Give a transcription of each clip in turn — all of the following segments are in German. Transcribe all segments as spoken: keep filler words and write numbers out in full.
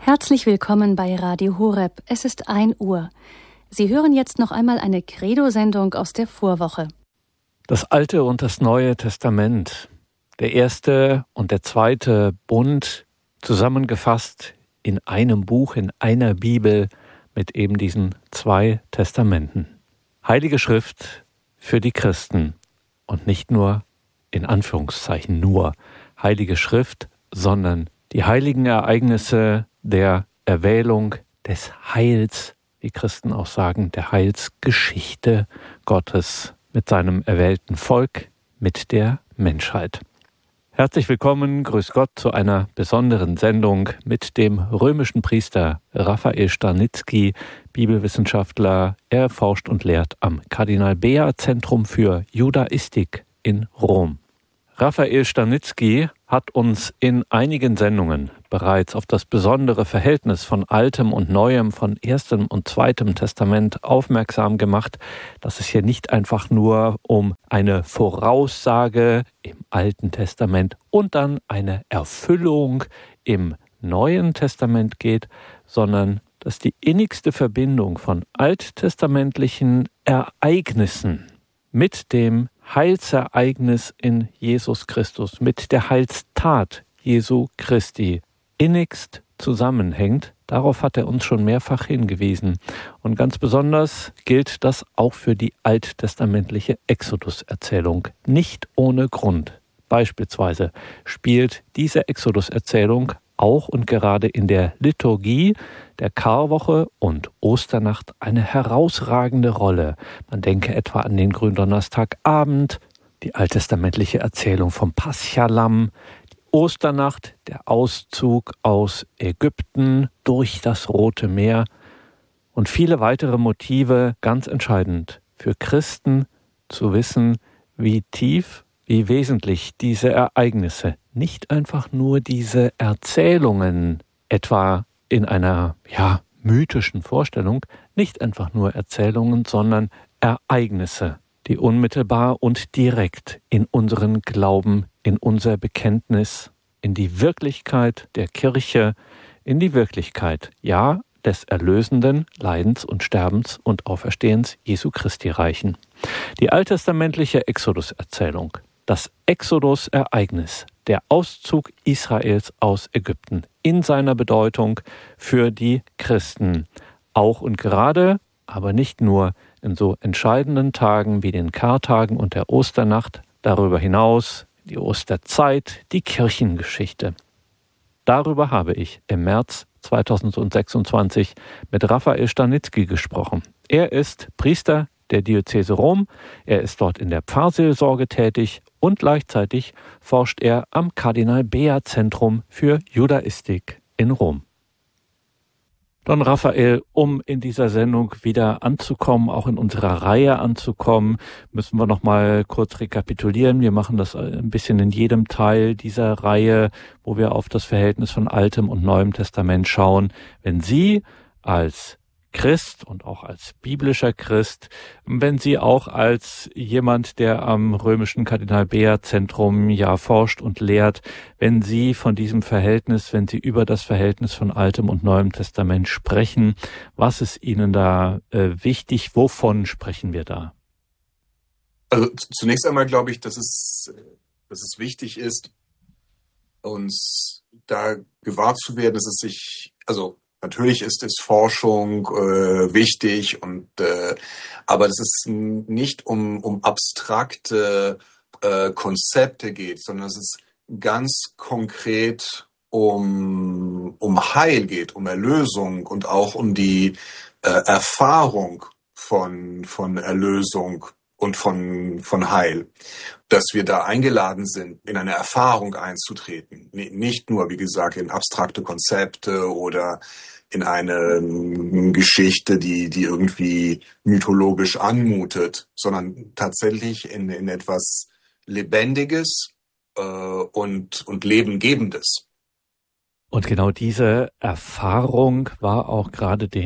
Herzlich willkommen bei Radio Horeb. Es ist ein Uhr. Sie hören jetzt noch einmal eine Credo-Sendung aus der Vorwoche. Das Alte und das Neue Testament, der erste und der zweite Bund, zusammengefasst in einem Buch, in einer Bibel mit eben diesen zwei Testamenten. Heilige Schrift für die Christen und nicht nur, in Anführungszeichen nur, Heilige Schrift, sondern die heiligen Ereignisse der Erwählung des Heils, wie Christen auch sagen, der Heilsgeschichte Gottes mit seinem erwählten Volk, mit der Menschheit. Herzlich willkommen, grüß Gott, zu einer besonderen Sendung mit dem römischen Priester Raphael Stanitzky, Bibelwissenschaftler. Er forscht und lehrt am Kardinal-Bea-Zentrum für Judaistik in Rom. Raphael Stanitzky hat uns in einigen Sendungen bereits auf das besondere Verhältnis von Altem und Neuem, von Erstem und Zweitem Testament aufmerksam gemacht, dass es hier nicht einfach nur um eine Voraussage im Alten Testament und dann eine Erfüllung im Neuen Testament geht, sondern dass die innigste Verbindung von alttestamentlichen Ereignissen mit dem Heilsereignis in Jesus Christus, mit der Heilstat Jesu Christi innigst zusammenhängt. Darauf hat er uns schon mehrfach hingewiesen. Und ganz besonders gilt das auch für die alttestamentliche Exodus-Erzählung. Nicht ohne Grund. Beispielsweise spielt diese Exodus-Erzählung auch und gerade in der Liturgie der Karwoche und Osternacht eine herausragende Rolle. Man denke etwa an den Gründonnerstagabend, die alttestamentliche Erzählung vom Paschalamm, die Osternacht, der Auszug aus Ägypten durch das Rote Meer und viele weitere Motive, ganz entscheidend für Christen zu wissen, wie tief, wie wesentlich diese Ereignisse, nicht einfach nur diese Erzählungen, etwa in einer, ja, mythischen Vorstellung, nicht einfach nur Erzählungen, sondern Ereignisse, die unmittelbar und direkt in unseren Glauben, in unser Bekenntnis, in die Wirklichkeit der Kirche, in die Wirklichkeit, ja, des erlösenden Leidens und Sterbens und Auferstehens Jesu Christi reichen. Die alttestamentliche Exodus-Erzählung, das Exodus-Ereignis, der Auszug Israels aus Ägypten in seiner Bedeutung für die Christen, auch und gerade, aber nicht nur in so entscheidenden Tagen wie den Kartagen und der Osternacht, darüber hinaus die Osterzeit, die Kirchengeschichte. Darüber habe ich im März zweitausendsechsundzwanzig mit Raphael Stanitzky gesprochen. Er ist Priester der Diözese Rom, er ist dort in der Pfarrseelsorge tätig und gleichzeitig forscht er am Kardinal-Bea-Zentrum für Judaistik in Rom. Don Raphael, um in dieser Sendung wieder anzukommen, auch in unserer Reihe anzukommen, müssen wir noch mal kurz rekapitulieren. Wir machen das ein bisschen in jedem Teil dieser Reihe, wo wir auf das Verhältnis von Altem und Neuem Testament schauen. Wenn Sie als Christ und auch als biblischer Christ, wenn Sie auch als jemand, der am römischen Kardinal-Bea-Zentrum ja forscht und lehrt, wenn Sie von diesem Verhältnis, wenn Sie über das Verhältnis von Altem und Neuem Testament sprechen, was ist Ihnen da äh, wichtig? Wovon sprechen wir da? Also zunächst einmal glaube ich, dass es, dass es wichtig ist, uns da gewahr zu werden, dass es sich, also natürlich ist es Forschung äh, wichtig, und äh, aber dass es nicht um, um abstrakte äh, Konzepte geht, sondern dass es ganz konkret um, um Heil geht, um Erlösung und auch um die äh, Erfahrung von, von Erlösung und von, von Heil. Dass wir da eingeladen sind, in eine Erfahrung einzutreten. Nicht nur, wie gesagt, in abstrakte Konzepte oder in eine Geschichte, die, die irgendwie mythologisch anmutet, sondern tatsächlich in, in etwas Lebendiges äh, und, und Lebengebendes. Und genau diese Erfahrung war auch gerade den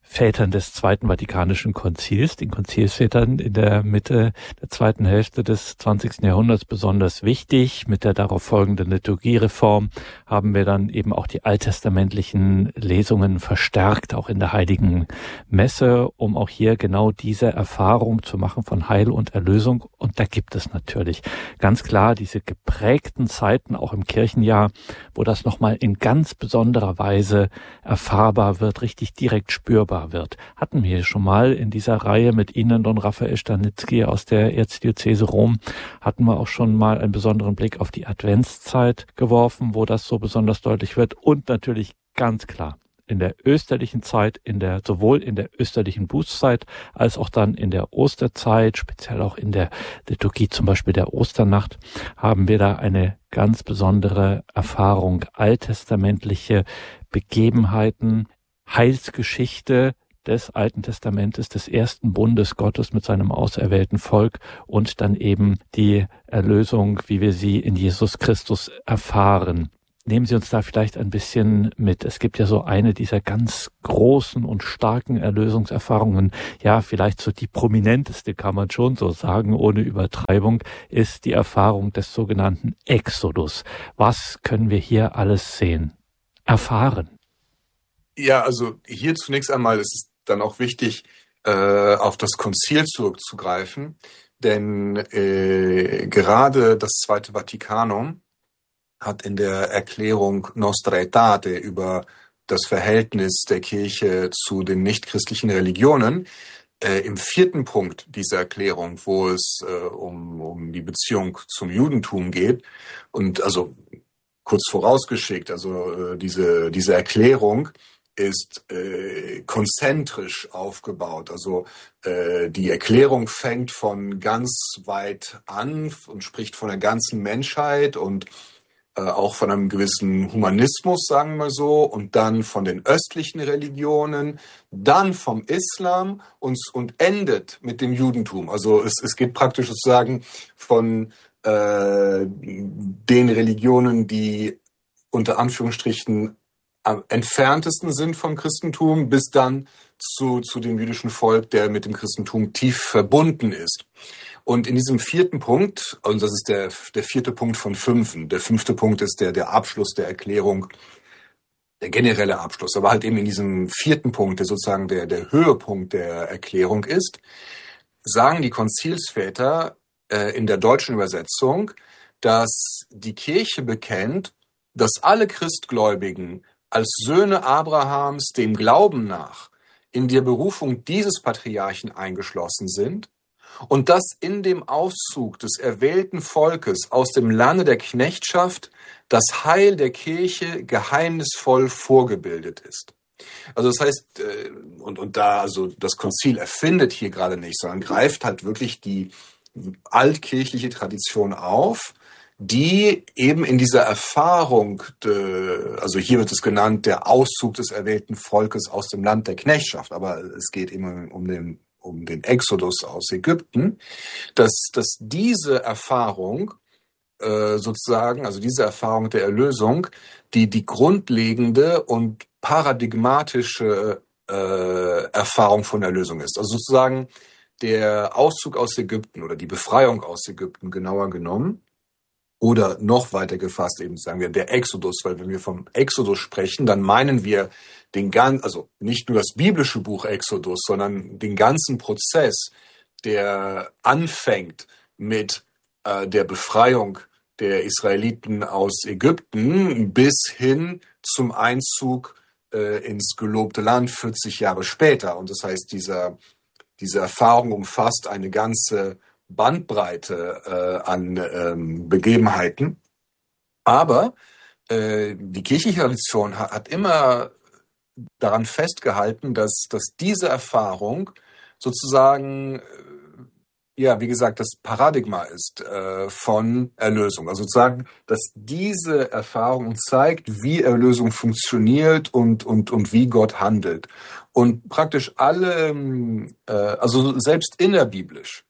Vätern des Zweiten Vatikanischen Konzils, den Konzilsvätern in der Mitte der zweiten Hälfte des zwanzigsten Jahrhunderts besonders wichtig. Mit der darauf folgenden Liturgiereform haben wir dann eben auch die alttestamentlichen Lesungen verstärkt, auch in der Heiligen Messe, um auch hier genau diese Erfahrung zu machen von Heil und Erlösung. Und da gibt es natürlich ganz klar diese geprägten Zeiten auch im Kirchenjahr, wo das nochmal in ganz besonderer Weise erfahrbar wird, richtig direkt spürbar wird. Hatten wir schon mal in dieser Reihe mit Ihnen, Don Raphael Stanitzky aus der Erzdiözese Rom, hatten wir auch schon mal einen besonderen Blick auf die Adventszeit geworfen, wo das so besonders deutlich wird. Und natürlich ganz klar in der österlichen Zeit, in der sowohl in der österlichen Bußzeit als auch dann in der Osterzeit, speziell auch in der Liturgie zum Beispiel der Osternacht, haben wir da eine ganz besondere Erfahrung, alttestamentliche Begebenheiten, Heilsgeschichte des Alten Testamentes, des ersten Bundes Gottes mit seinem auserwählten Volk und dann eben die Erlösung, wie wir sie in Jesus Christus erfahren. Nehmen Sie uns da vielleicht ein bisschen mit. Es gibt ja so eine dieser ganz großen und starken Erlösungserfahrungen. Ja, vielleicht so die prominenteste, kann man schon so sagen, ohne Übertreibung, ist die Erfahrung des sogenannten Exodus. Was können wir hier alles sehen, erfahren? Ja, also hier zunächst einmal ist es dann auch wichtig, äh, auf das Konzil zurückzugreifen, denn äh, gerade das Zweite Vatikanum hat in der Erklärung Nostra Aetate über das Verhältnis der Kirche zu den nichtchristlichen Religionen äh, im vierten Punkt dieser Erklärung, wo es äh, um, um die Beziehung zum Judentum geht, und also kurz vorausgeschickt, also äh, diese, diese Erklärung ist äh, konzentrisch aufgebaut. Also äh, die Erklärung fängt von ganz weit an und spricht von der ganzen Menschheit und äh, auch von einem gewissen Humanismus, sagen wir so, und dann von den östlichen Religionen, dann vom Islam und, und endet mit dem Judentum. Also es, es geht praktisch sozusagen von äh, den Religionen, die unter Anführungsstrichen am entferntesten sind vom Christentum, bis dann zu, zu dem jüdischen Volk, der mit dem Christentum tief verbunden ist. Und in diesem vierten Punkt, und das ist der, der vierte Punkt von fünfen, der fünfte Punkt ist der, der Abschluss der Erklärung, der generelle Abschluss, aber halt eben in diesem vierten Punkt, der sozusagen der, der Höhepunkt der Erklärung ist, sagen die Konzilsväter äh, in der deutschen Übersetzung, dass die Kirche bekennt, dass alle Christgläubigen als Söhne Abrahams dem Glauben nach in der Berufung dieses Patriarchen eingeschlossen sind und dass in dem Auszug des erwählten Volkes aus dem Lande der Knechtschaft das Heil der Kirche geheimnisvoll vorgebildet ist. Also das heißt, und, und da, also das Konzil erfindet hier gerade nicht, sondern greift halt wirklich die altkirchliche Tradition auf, die eben in dieser Erfahrung, de, also hier wird es genannt, der Auszug des erwählten Volkes aus dem Land der Knechtschaft, aber es geht eben um den, um den Exodus aus Ägypten, dass, dass diese Erfahrung äh, sozusagen, also diese Erfahrung der Erlösung, die die grundlegende und paradigmatische äh, Erfahrung von Erlösung ist. Also sozusagen der Auszug aus Ägypten oder die Befreiung aus Ägypten genauer genommen, oder noch weiter gefasst eben sagen wir der Exodus, weil wenn wir vom Exodus sprechen, dann meinen wir den ganzen, also nicht nur das biblische Buch Exodus, sondern den ganzen Prozess, der anfängt mit äh, der Befreiung der Israeliten aus Ägypten bis hin zum Einzug äh, ins gelobte Land vierzig Jahre später. Und das heißt, dieser, diese Erfahrung umfasst eine ganze Bandbreite äh, an ähm, Begebenheiten. Aber äh, die kirchliche Tradition hat, hat immer daran festgehalten, dass, dass diese Erfahrung sozusagen, äh, ja, wie gesagt, das Paradigma ist äh, von Erlösung. Also sozusagen, dass diese Erfahrung zeigt, wie Erlösung funktioniert und, und, und wie Gott handelt. Und praktisch alle, äh, also selbst innerbiblisch,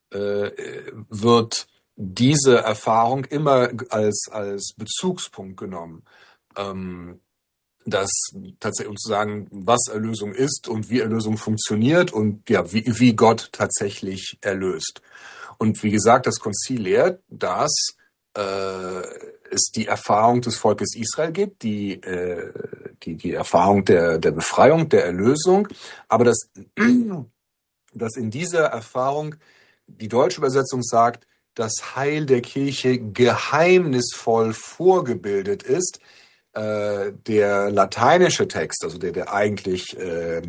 wird diese Erfahrung immer als, als Bezugspunkt genommen. Ähm, das tatsächlich, um zu sagen, was Erlösung ist und wie Erlösung funktioniert und ja, wie, wie Gott tatsächlich erlöst. Und wie gesagt, das Konzil lehrt, dass äh, es die Erfahrung des Volkes Israel gibt, die äh, die die Erfahrung der der Befreiung, der Erlösung, aber dass dass in dieser Erfahrung die deutsche Übersetzung sagt, das Heil der Kirche geheimnisvoll vorgebildet ist. Äh, der lateinische Text, also der der eigentlich äh,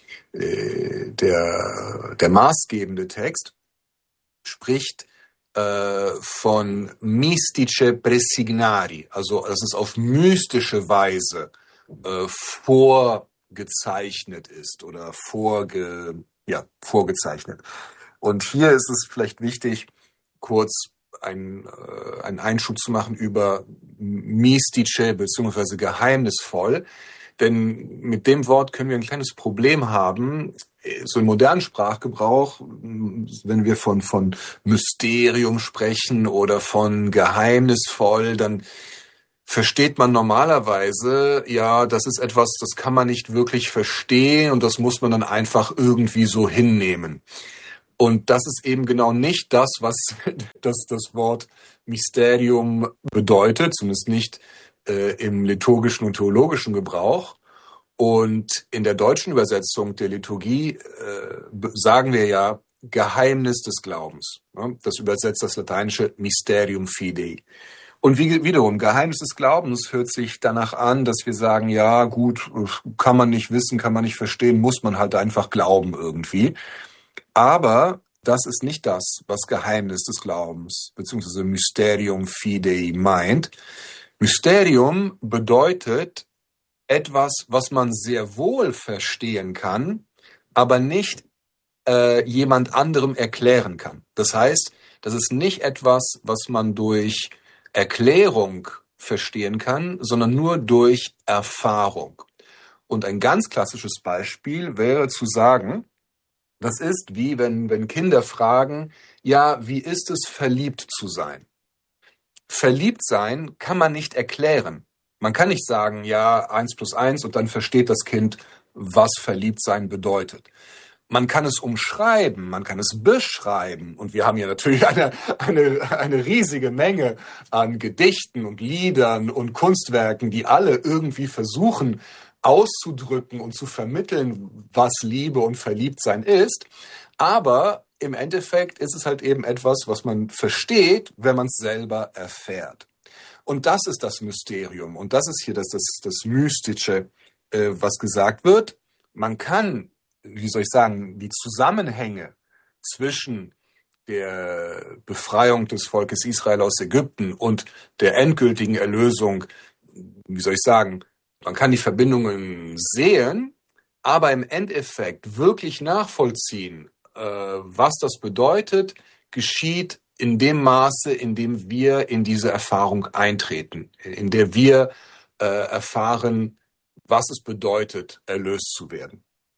äh, der der maßgebende Text, spricht äh, von mystische presignari, also dass es auf mystische Weise äh, vorgezeichnet ist oder vorge, ja, vorgezeichnet. Und hier ist es vielleicht wichtig, kurz ein, äh, einen Einschub zu machen über mystische bzw. geheimnisvoll. Denn mit dem Wort können wir ein kleines Problem haben, so im modernen Sprachgebrauch, wenn wir von, von Mysterium sprechen oder von geheimnisvoll, dann versteht man normalerweise, ja, das ist etwas, das kann man nicht wirklich verstehen und das muss man dann einfach irgendwie so hinnehmen. Und das ist eben genau nicht das, was das, das Wort Mysterium bedeutet, zumindest nicht äh, im liturgischen und theologischen Gebrauch. Und in der deutschen Übersetzung der Liturgie äh, sagen wir ja Geheimnis des Glaubens. Ne? Das übersetzt das lateinische Mysterium Fidei. Und wie, wiederum, Geheimnis des Glaubens hört sich danach an, dass wir sagen, ja gut, kann man nicht wissen, kann man nicht verstehen, muss man halt einfach glauben irgendwie. Aber das ist nicht das, was Geheimnis des Glaubens bzw. Mysterium Fidei meint. Mysterium bedeutet etwas, was man sehr wohl verstehen kann, aber nicht äh, jemand anderem erklären kann. Das heißt, das ist nicht etwas, was man durch Erklärung verstehen kann, sondern nur durch Erfahrung. Und ein ganz klassisches Beispiel wäre zu sagen, das ist wie wenn, wenn Kinder fragen, ja, wie ist es, verliebt zu sein? Verliebt sein kann man nicht erklären. Man kann nicht sagen, ja, eins plus eins und dann versteht das Kind, was verliebt sein bedeutet. Man kann es umschreiben, man kann es beschreiben. Und wir haben ja natürlich eine, eine, eine riesige Menge an Gedichten und Liedern und Kunstwerken, die alle irgendwie versuchen auszudrücken und zu vermitteln, was Liebe und Verliebtsein ist. Aber im Endeffekt ist es halt eben etwas, was man versteht, wenn man es selber erfährt. Und das ist das Mysterium. Und das ist hier das, das, das Mystische, äh, was gesagt wird. Man kann, wie soll ich sagen, die Zusammenhänge zwischen der Befreiung des Volkes Israel aus Ägypten und der endgültigen Erlösung, wie soll ich sagen, man kann die Verbindungen sehen, aber im Endeffekt wirklich nachvollziehen, äh, was das bedeutet, geschieht in dem Maße, in dem wir in diese Erfahrung eintreten, in der wir äh, erfahren, was es bedeutet, erlöst zu werden.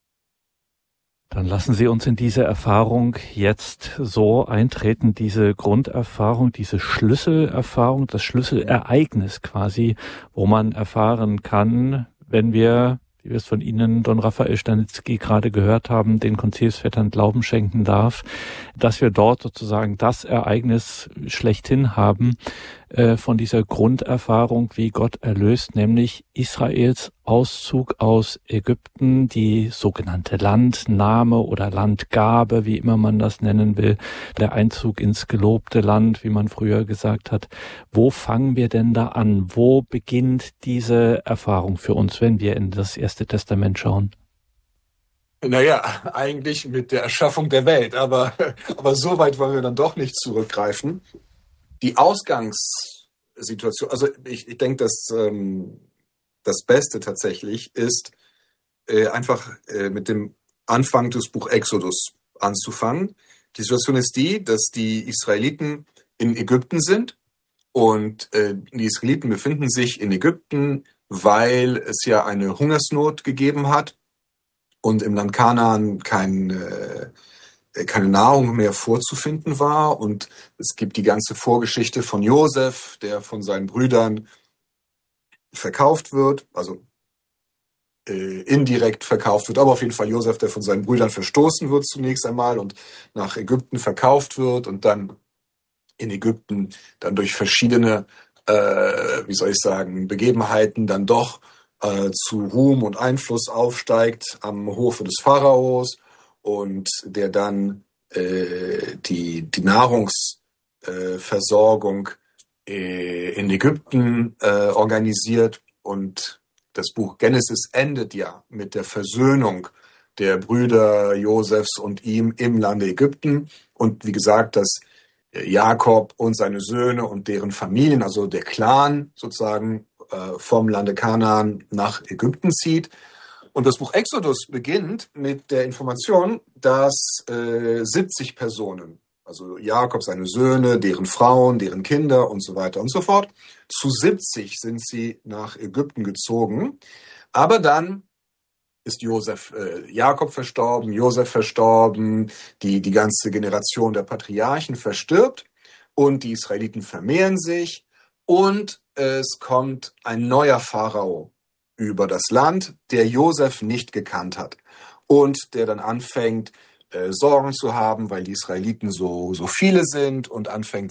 Dann lassen Sie uns in diese Erfahrung jetzt so eintreten, diese Grunderfahrung, diese Schlüsselerfahrung, das Schlüsselereignis quasi, wo man erfahren kann, wenn wir, wie wir es von Ihnen, Don Raphael Stanitzky, gerade gehört haben, den Konzilsvätern Glauben schenken darf, dass wir dort sozusagen das Ereignis schlechthin haben, äh, von dieser Grunderfahrung, wie Gott erlöst, nämlich Israels Auszug aus Ägypten, die sogenannte Landnahme oder Landgabe, wie immer man das nennen will, der Einzug ins gelobte Land, wie man früher gesagt hat. Wo fangen wir denn da an? Wo beginnt diese Erfahrung für uns, wenn wir in das Erste Testament schauen? Naja, eigentlich mit der Erschaffung der Welt, aber, aber so weit wollen wir dann doch nicht zurückgreifen. Die Ausgangssituation, also ich, ich denke, dass ähm, das Beste tatsächlich ist, äh, einfach äh, mit dem Anfang des Buch Exodus anzufangen. Die Situation ist die, dass die Israeliten in Ägypten sind und äh, die Israeliten befinden sich in Ägypten, weil es ja eine Hungersnot gegeben hat und im Land Kanaan kein, äh, keine Nahrung mehr vorzufinden war. Und es gibt die ganze Vorgeschichte von Josef, der von seinen Brüdern verkauft wird, also äh, indirekt verkauft wird, aber auf jeden Fall Josef, der von seinen Brüdern verstoßen wird zunächst einmal und nach Ägypten verkauft wird und dann in Ägypten dann durch verschiedene, äh, wie soll ich sagen, Begebenheiten dann doch äh, zu Ruhm und Einfluss aufsteigt am Hofe des Pharaos und der dann äh, die, die Nahrungsversorgung äh, in Ägypten äh, organisiert. Und das Buch Genesis endet ja mit der Versöhnung der Brüder Josefs und ihm im Lande Ägypten. Und wie gesagt, dass Jakob und seine Söhne und deren Familien, also der Clan sozusagen äh, vom Lande Kanaan nach Ägypten zieht. Und das Buch Exodus beginnt mit der Information, dass äh, siebzig Personen, also Jakob, seine Söhne, deren Frauen, deren Kinder und so weiter und so fort, zu siebzig sind sie nach Ägypten gezogen. Aber dann ist Josef, äh, Jakob verstorben, Josef verstorben, die, die ganze Generation der Patriarchen verstirbt und die Israeliten vermehren sich und es kommt ein neuer Pharao über das Land, der Josef nicht gekannt hat und der dann anfängt, äh, Sorgen zu haben, weil die Israeliten so, so viele sind und anfängt